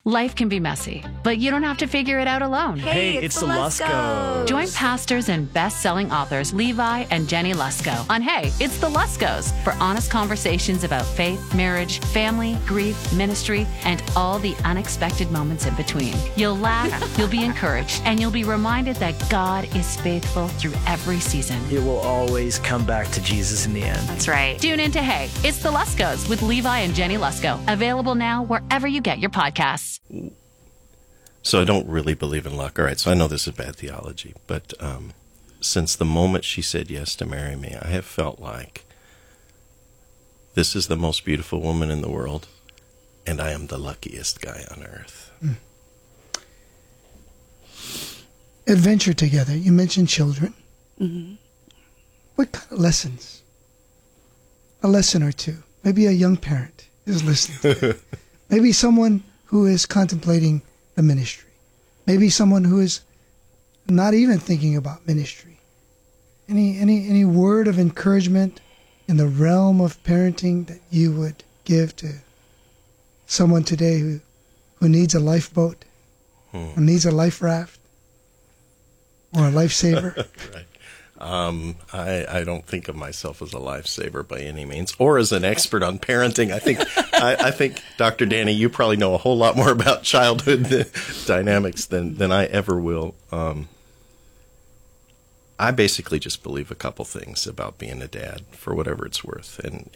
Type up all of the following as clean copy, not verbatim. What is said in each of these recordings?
Life can be messy, but you don't have to figure it out alone. Hey, it's the Luskos. Join pastors and best-selling authors Levi and Jenny Lusko on Hey, It's the Luskos for honest conversations about faith, marriage, family, grief, ministry, and all the unexpected moments in between. You'll laugh, you'll be encouraged, and you'll be reminded that God is faithful through every season. It will always come back to Jesus in the end. That's right. Tune in to Hey, It's the Luskos with Levi and Jenny Lusko. Available now wherever you get your podcasts. So I don't really believe in luck. All right, so I know this is bad theology, but since the moment she said yes to marry me, I have felt like this is the most beautiful woman in the world, and I am the luckiest guy on earth. Adventure together. You mentioned children. Mm-hmm. What kind of lessons? A lesson or two. Maybe a young parent is listening to it. Maybe someone who is contemplating the ministry. Maybe someone who is not even thinking about ministry. Any word of encouragement in the realm of parenting that you would give to someone today who needs a lifeboat, or needs a life raft, or a lifesaver? Right. I don't think of myself as a lifesaver by any means, or as an expert on parenting. I think, Dr. Danny, you probably know a whole lot more about childhood dynamics than I ever will. I basically just believe a couple things about being a dad, for whatever it's worth, and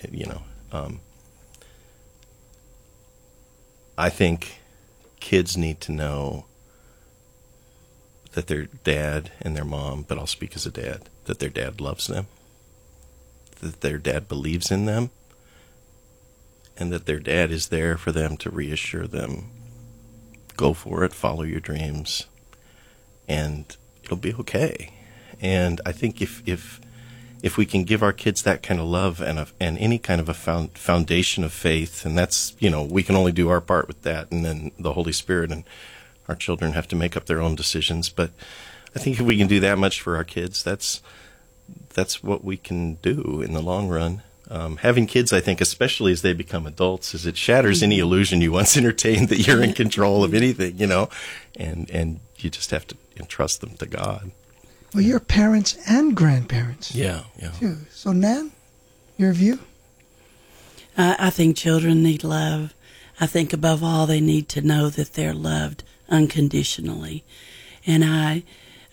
I think kids need to know that their dad and their mom, but I'll speak as a dad, that their dad loves them, that their dad believes in them, and that their dad is there for them to reassure them, go for it, follow your dreams, and it'll be okay. And I think if we can give our kids that kind of love and any kind of a foundation of faith, and that's, we can only do our part with that, and then the Holy Spirit and our children have to make up their own decisions. But I think if we can do that much for our kids, that's what we can do in the long run. Having kids, I think, especially as they become adults, is it shatters any illusion you once entertained that you're in control of anything, and you just have to entrust them to God. Well, you're parents and grandparents. Yeah. Too. So, Nan, your view? I think children need love. I think above all they need to know that they're loved unconditionally. And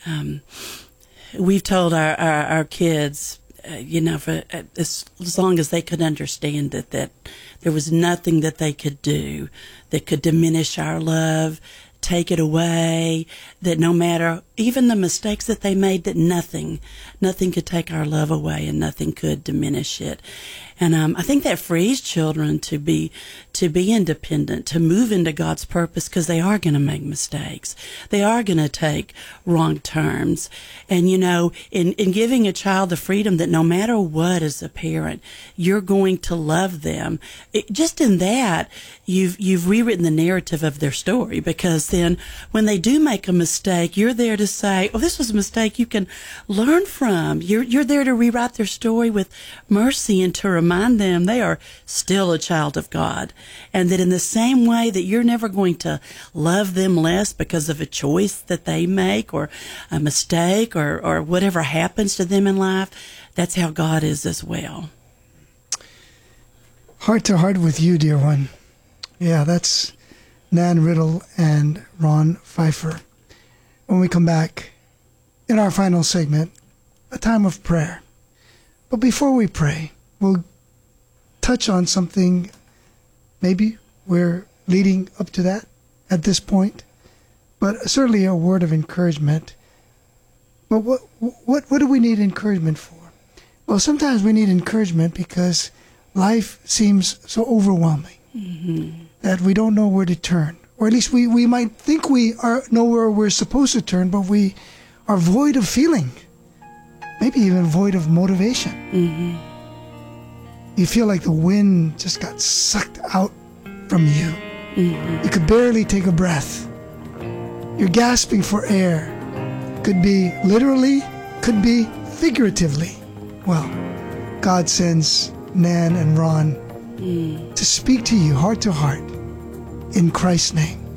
we've told our kids, for as long as they could understand that there was nothing that they could do that could diminish our love, take it away, that no matter even the mistakes that they made, that nothing could take our love away and nothing could diminish it. And I think that frees children to be independent, to move into God's purpose, because they are going to make mistakes. They are going to take wrong turns. And, in giving a child the freedom that no matter what, as a parent, you're going to love them, just in that, you've rewritten the narrative of their story, because then when they do make a mistake, you're there to say, oh, this was a mistake you can learn from. You're there to rewrite their story with mercy and to remind them they are still a child of God. And that in the same way that you're never going to love them less because of a choice that they make or a mistake or whatever happens to them in life, that's how God is as well. Heart to heart with you, dear one. Yeah, that's Nan Riddle and Ron Pfeiffer. When we come back, in our final segment, a time of prayer. But before we pray, we'll touch on something maybe we're leading up to that at this point, but certainly a word of encouragement. But what do we need encouragement for? Well, sometimes we need encouragement because life seems so overwhelming that we don't know where to turn. Or at least we might think we know where we're supposed to turn, but we are void of feeling, maybe even void of motivation. You feel like the wind just got sucked out from you. You could barely take a breath. You're gasping for air. Could be literally, could be figuratively. Well, God sends Nan and Ron to speak to you heart to heart in Christ's name.